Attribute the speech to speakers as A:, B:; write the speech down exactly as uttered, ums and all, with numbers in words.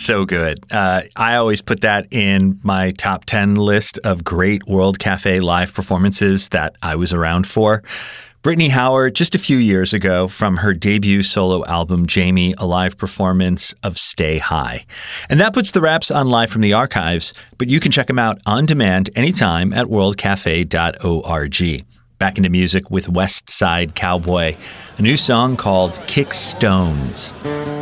A: so good. Uh, I always put that in my top ten list of great World Cafe live performances that I was around for. Brittany Howard, just a few years ago, from her debut solo album, Jamie, a live performance of Stay High. And that puts the Raps on Live from the Archives, but you can check them out on demand anytime at world cafe dot org. Back into music with West Side Cowboy, a new song called Kick Stones.